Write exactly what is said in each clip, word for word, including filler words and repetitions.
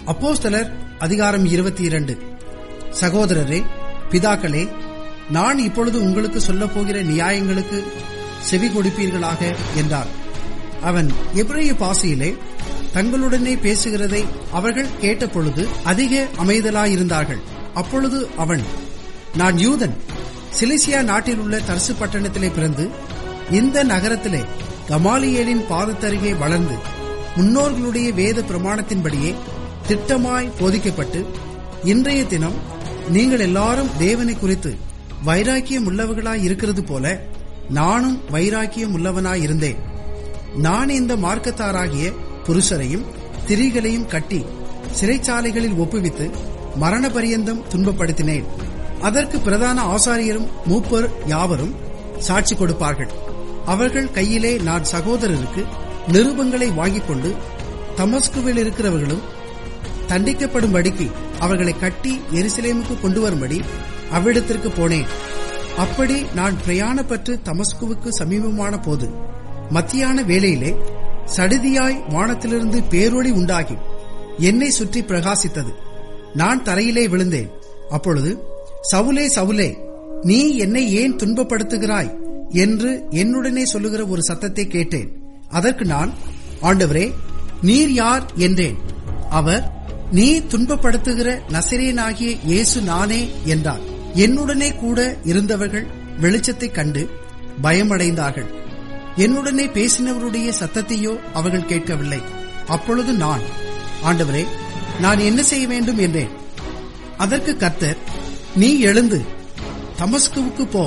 அப்போஸ்தலர் அதிகாரம் இருபத்தி இரண்டு. சகோதரரே, பிதாக்களே, நான் இப்பொழுது உங்களுக்கு சொல்லப் போகிற நியாயங்களுக்கு செவி கொடுப்பீர்களாக என்றார். அவன் எபிரேய பாஷையிலே தங்களுடனே பேசுகிறதை அவர்கள் கேட்டபொழுது அதிக அமைதலாயிருந்தார்கள். அப்பொழுது அவன், நான் யூதன், சிலிசியா நாட்டில் உள்ள தர்சு பட்டணத்திலே பிறந்து இந்த நகரத்திலே கமாலியேலின் பாதத்தருகே வளர்ந்து முன்னோர்களுடைய வேத பிரமாணத்தின்படியே திட்டமாய் போதிக்கப்பட்டு இன்றைய தினம் நீங்கள் எல்லாரும் தேவனை குறித்து வைராக்கியம் உள்ளவர்களாய் இருக்கிறது போல நானும் வைராக்கியம் உள்ளவனாயிருந்தேன். நான் இந்த மார்க்கத்தாராகிய புருஷரையும் திரிகளையும் கட்டி சிறைச்சாலைகளில் ஒப்புவித்து மரண பரியந்தம் துன்பப்படுத்தினேன். அதற்கு பிரதான ஆசாரியரும் மூப்பர் யாவரும் சாட்சி கொடுப்பார்கள். அவர்கள் கையிலே நான் சகோதரருக்கு நிருபங்களை வாங்கிக் கொண்டு தமஸ்குவில் இருக்கிறவர்களும் தண்டிக்கப்படும்படிக்கு அவர்களை கட்டி எருசலேமுக்கு கொண்டு வரும்படி அவ்விடத்திற்கு போனேன். அப்படி நான் பிரயாணப்பட்டு தமஸ்குவுக்கு சமீபமான போது மத்தியான வேளையிலே சடிதியாய் வானத்திலிருந்து பேரொளி உண்டாகி என்னை சுற்றி பிரகாசித்தது. நான் தரையிலே விழுந்தேன். அப்பொழுது, சவுலே, சவுலே, நீ என்னை ஏன் துன்பப்படுத்துகிறாய் என்று என்னுடனே சொல்லுகிற ஒரு சத்தத்தை கேட்டேன். அதற்கு நான், ஆண்டவரே, நீர் யார் என்றேன். அவர், நீ துன்பப்படுத்துகிற நசரேயனாகிய இயேசு நானே என்றார். என்னுடனே கூட இருந்தவர்கள் வெளிச்சத்தைக் கண்டு பயமடைந்தார்கள். என்னுடனே பேசினவருடைய சத்தத்தையோ அவர்கள் கேட்கவில்லை. அப்பொழுது நான், ஆண்டவரே, நான் என்ன செய்ய வேண்டும் என்றேன். அதற்கு கர்த்தர், நீ எழுந்து தமஸ்குவுக்கு போ,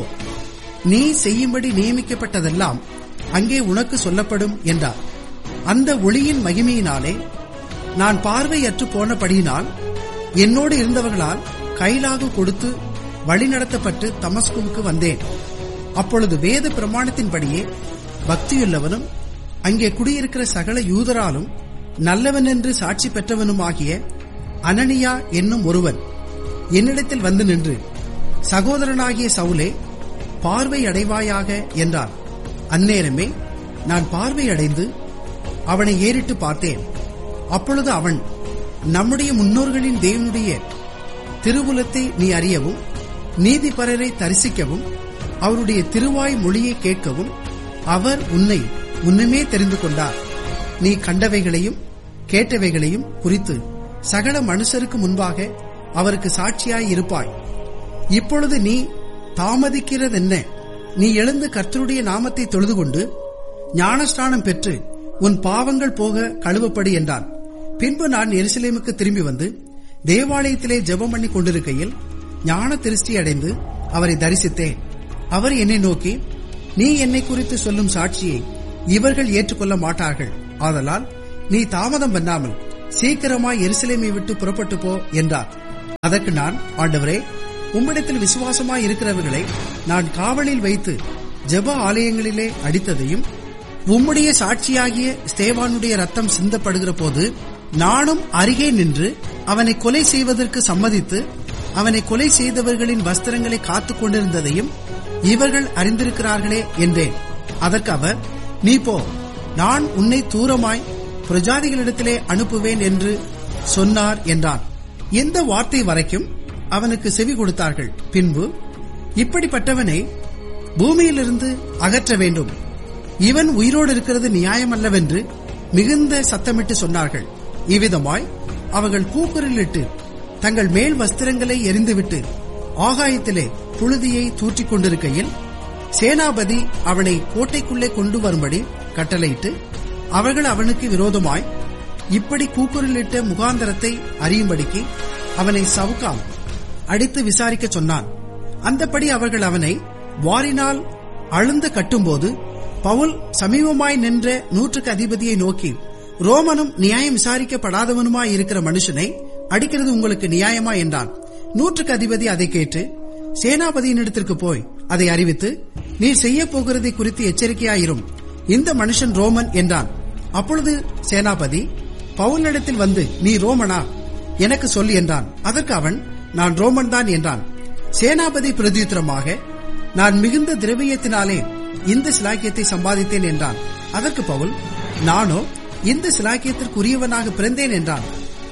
நீ செய்யும்படி நியமிக்கப்பட்டதெல்லாம் அங்கே உனக்கு சொல்லப்படும் என்றார். அந்த ஒளியின் மகிமையினாலே நான் பார்வையற்று போனபடியினால் என்னோடு இருந்தவர்களால் கைலாகு கொடுத்து வழிநடத்தப்பட்டு தமஸ்குவுக்கு வந்தேன். அப்பொழுது வேத பிரமாணத்தின்படியே பக்தியுள்ளவனும் அங்கே குடியிருக்கிற சகல யூதராலும் நல்லவன் என்று சாட்சி பெற்றவனுமாகிய அனனியா என்னும் ஒருவன் என்னிடத்தில் வந்து நின்று, சகோதரனாகிய சவுலே, பார்வை அடைவாயாக என்றார். அந்நேரமே நான் பார்வை அடைந்து அவனை ஏறிட்டு பார்த்தேன். அப்பொழுது அவன், நம்முடைய முன்னோர்களின் தேவனுடைய திருவுலத்தை நீ அறியவும், நீதிபரரை தரிசிக்கவும், அவருடைய திருவாய் மொழியை கேட்கவும் அவர் உன்னை முன்னமே தெரிந்து கொண்டார். நீ கண்டவைகளையும் கேட்டவைகளையும் குறித்து சகல மனுஷருக்கு முன்பாக அவருக்கு சாட்சியாய் இருப்பாய். இப்பொழுது நீ தாமதிக்கிறதென்ன? நீ எழுந்து கர்த்தருடைய நாமத்தை தொழுது கொண்டு ஞானஸ்நானம் பெற்று உன் பாவங்கள் போக கழுவப்படு என்றான். பின்பு நான் எருசலேமுக்கு திரும்பி வந்து தேவாலயத்திலே ஜெபம் பண்ணி கொண்டிருக்கையில் ஞான திருஷ்டி அடைந்து அவரை தரிசித்தேன். அவர் என்னை நோக்கி, நீ என்னை குறித்து சொல்லும் சாட்சியை இவர்கள் ஏற்றுக்கொள்ள மாட்டார்கள். ஆதலால் நீ தாமதம் பண்ணாமல் சீக்கிரமாய் எருசலேமை விட்டு புறப்பட்டு போ என்றார். அதற்கு நான், ஆண்டவரே, உம்மிடத்தில் விசுவாசமாய் இருக்கிறவர்களை நான் காவலில் வைத்து ஜெப ஆலயங்களிலே அடித்ததையும் உம்முடைய சாட்சியாகிய ஸ்தேவானுடைய ரத்தம் சிந்தப்படுகிற போது நானும் அருகே நின்று அவனை கொலை செய்வதற்கு சம்மதித்து அவனை கொலை செய்தவர்களின் வஸ்திரங்களை காத்துக் கொண்டிருந்ததையும் இவர்கள் அறிந்திருக்கிறார்களே என்றேன். அதற்கு அவர், நீ போ, நான் உன்னை தூரமாய் பிரஜாதிகளிடத்திலே அனுப்புவேன் என்று சொன்னார் என்றான். இந்த வார்த்தை வரைக்கும் அவனுக்கு செவி கொடுத்தார்கள். பின்பு, இப்படிப்பட்டவனை பூமியிலிருந்து அகற்ற வேண்டும், இவன் உயிரோடு இருக்கிறது நியாயமல்லவென்று மிகுந்த சத்தமிட்டு சொன்னார்கள். இவ்விதமாய் அவர்கள் கூக்குரலிட்டு தங்கள் மேல் வஸ்திரங்களை எரிந்துவிட்டு ஆகாயத்திலே புழுதியை தூற்றிக் கொண்டிருக்கையில் சேனாபதி அவனை கோட்டைக்குள்ளே கொண்டு வரும்படி கட்டளையிட்டு அவர்கள் அவனுக்கு விரோதமாய் இப்படி கூக்குரலிட்ட முகாந்தரத்தை அறியும்படிக்கு அவனை சவுக்கால் அடித்து விசாரிக்க சொன்னான். அந்தபடி அவர்கள் அவனை வாரினால் அழுந்து கட்டும்போது பவுல் சமீபமாய் நின்ற நூற்றுக்கு அதிபதியை நோக்கி, ரோமனும் நியாயம் விசாரிக்கப்படாதவனுமாய் இருக்கிற மனுஷனை அடிக்கிறது உங்களுக்கு நியாயமா என்றான். நூற்றுக்கு அதிபதி அதை கேட்டு சேனாபதியின் இடத்திற்கு போய் அதை அறிவித்து, நீர் செய்ய போகிறதை குறித்து எச்சரிக்கையாயிரும், இந்த மனுஷன் ரோமன் என்றான். அப்பொழுது சேனாபதி பவுலிடத்தில் வந்து, நீ ரோமனா? எனக்கு சொல் என்றான். அதற்கு அவன், நான் ரோமன் தான் என்றான். சேனாபதி பிரதியுத்தரமாக, நான் மிகுந்த திரவியத்தினாலே இந்த சிலாக்கியத்தை சம்பாதித்தேன் என்றான். அதற்கு பவுல், நானோ இந்த சிலாக்கியத்திற்கு உரியவனாக பிறந்தேன் என்றான்.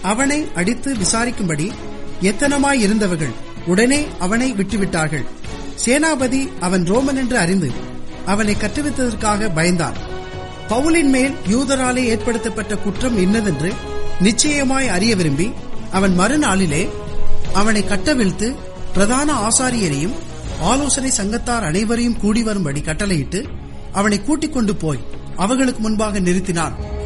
அவனை அடித்து விசாரிக்கும்படி எத்தனமாய் இருந்தவர்கள் உடனே அவனை விட்டுவிட்டார்கள். சேனாபதி அவன் ரோமன் என்று அறிந்து அவனை கட்டுவித்ததற்காக பயந்தான். பவுலின் மேல் யூதராலே ஏற்படுத்தப்பட்ட குற்றம் இன்னதென்று நிச்சயமாய் அறிய விரும்பி அவன் மறுநாளிலே அவனை கட்டவிழ்த்து பிரதான ஆசாரியரையும் ஆலோசனை சங்கத்தார் அனைவரையும் கூடி வரும்படி கட்டளையிட்டு அவனை கூட்டிக் கொண்டு போய் அவர்களுக்கு முன்பாக நிறுத்தினான்.